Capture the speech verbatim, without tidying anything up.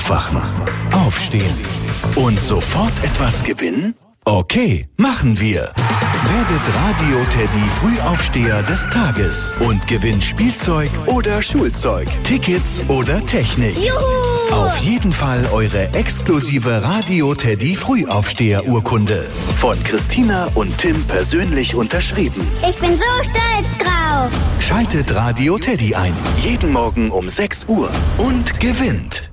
Aufwachen, aufstehen und sofort etwas gewinnen? Okay, machen wir. Werdet Radio Teddy Frühaufsteher des Tages und gewinnt Spielzeug oder Schulzeug, Tickets oder Technik. Juhu! Auf jeden Fall eure exklusive Radio Teddy Frühaufsteher-Urkunde. Von Christina und Tim persönlich unterschrieben. Ich bin so stolz drauf. Schaltet Radio Teddy ein. Jeden Morgen um sechs Uhr und gewinnt.